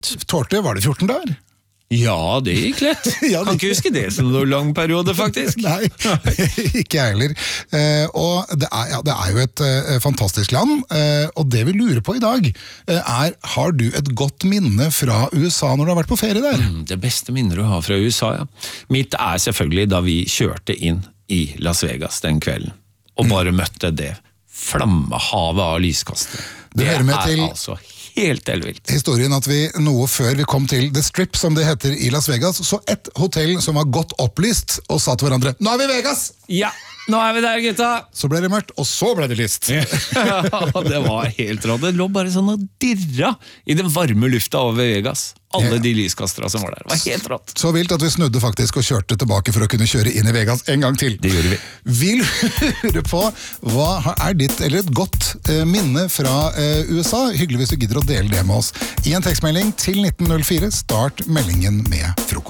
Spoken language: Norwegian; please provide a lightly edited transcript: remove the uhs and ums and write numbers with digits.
Tårte, var det 14 dager? Ja, det gikk lett. Kan ikke huske det som noen lang periode, faktisk. Nei, ikke jeg heller. Og det er jo et fantastisk land, og det vi lurer på i dag har du et godt minne fra USA når du har vært på ferie der? Det beste minnet du har fra USA, ja. Mitt selvfølgelig da vi kjørte inn i Las Vegas den kvelden, og bare møtte det flammehavet av lyskastere. Det altså helt elvilt. Historien at vi noe før vi kom til The Strip, som det heter i Las Vegas, så et hotell som var godt opplyst, og sa til hverandre, nå er vi i Vegas! Ja, nå er vi der, gutta! Så ble det mørkt, og så ble det lyst. Ja, det var helt råd. Det lå bare sånn og dirra i den varme lufta over Vegas. Alle de lyskastere som var der. Det var helt rått. Så vilt at vi snudde faktisk og kjørte tilbake for å kunne kjøre inn i Vegas en gang til. Det gjorde vi. Vi lurer på, hva er ditt, eller et godt minne fra USA? Hyggelig hvis du gidder å dele det med oss. I en tekstmelding til 1904, start meldingen med frokost.